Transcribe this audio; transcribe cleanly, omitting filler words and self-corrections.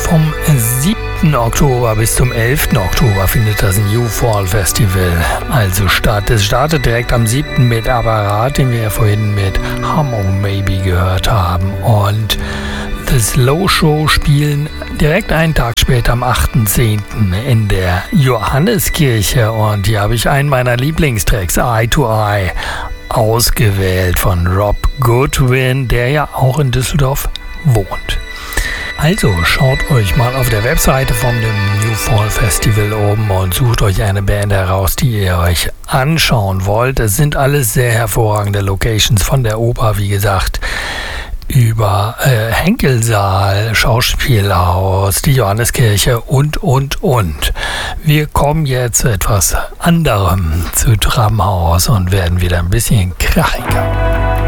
Vom 7. Oktober bis zum 11. Oktober findet das New Fall Festival also statt. Es startet direkt am 7. mit Apparat, den wir ja vorhin mit Hum or Maybe gehört haben. Und The Slow Show spielen direkt einen Tag später am 8.10. in der Johanneskirche. Und hier habe ich einen meiner Lieblingstracks, Eye to Eye, ausgewählt von Rob Goodwin, der ja auch in Düsseldorf wohnt. Also schaut euch mal auf der Webseite von dem New Fall Festival um und sucht euch eine Band heraus, die ihr euch anschauen wollt. Es sind alles sehr hervorragende Locations, von der Oper, wie gesagt, über Henkelsaal, Schauspielhaus, die Johanneskirche und. Wir kommen jetzt zu etwas anderem, zu Tramhaus, und werden wieder ein bisschen krachiger.